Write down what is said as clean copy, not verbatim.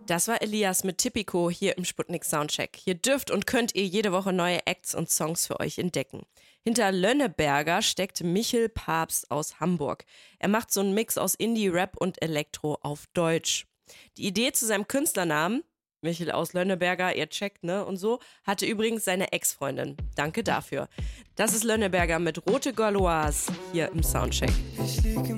Das war Elias mit Tipico hier im Sputnik Soundcheck. Hier dürft und könnt ihr jede Woche neue Acts und Songs für euch entdecken. Hinter Lönneberger steckt Michel Papst aus Hamburg. Er macht so einen Mix aus Indie, Rap und Elektro auf Deutsch. Die Idee zu seinem Künstlernamen, Michel aus Lönneberger, ihr checkt, ne, und so, hatte übrigens seine Ex-Freundin. Danke dafür. Das ist Lönneberger mit Rote Galois hier im Soundcheck.